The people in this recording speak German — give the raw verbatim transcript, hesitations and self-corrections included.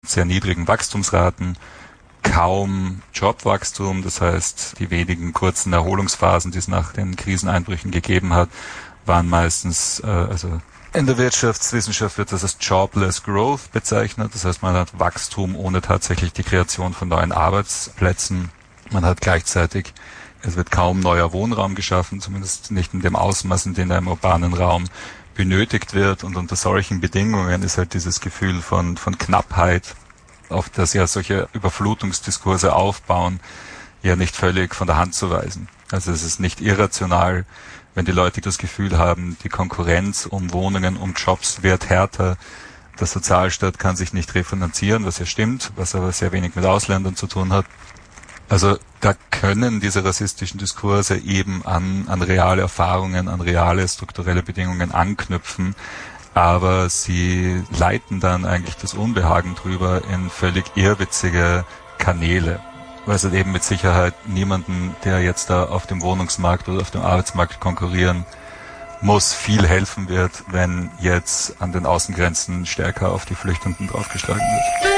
sehr niedrigen Wachstumsraten, kaum Jobwachstum, das heißt, die wenigen kurzen Erholungsphasen, die es nach den Kriseneinbrüchen gegeben hat, waren meistens, äh, also in der Wirtschaftswissenschaft wird das als Jobless Growth bezeichnet, das heißt, man hat Wachstum ohne tatsächlich die Kreation von neuen Arbeitsplätzen. Man hat gleichzeitig, es wird kaum neuer Wohnraum geschaffen, zumindest nicht in dem Ausmaß, in dem er im urbanen Raum benötigt wird, und unter solchen Bedingungen ist halt dieses Gefühl von, von Knappheit, auf das ja solche Überflutungsdiskurse aufbauen, ja nicht völlig von der Hand zu weisen. Also es ist nicht irrational, wenn die Leute das Gefühl haben, die Konkurrenz um Wohnungen, um Jobs wird härter, der Sozialstaat kann sich nicht refinanzieren, was ja stimmt, was aber sehr wenig mit Ausländern zu tun hat. Also da können diese rassistischen Diskurse eben an, an reale Erfahrungen, an reale strukturelle Bedingungen anknüpfen, aber sie leiten dann eigentlich das Unbehagen drüber in völlig irrwitzige Kanäle. Weil es halt eben mit Sicherheit niemanden, der jetzt da auf dem Wohnungsmarkt oder auf dem Arbeitsmarkt konkurrieren muss, viel helfen wird, wenn jetzt an den Außengrenzen stärker auf die Flüchtenden draufgeschlagen wird.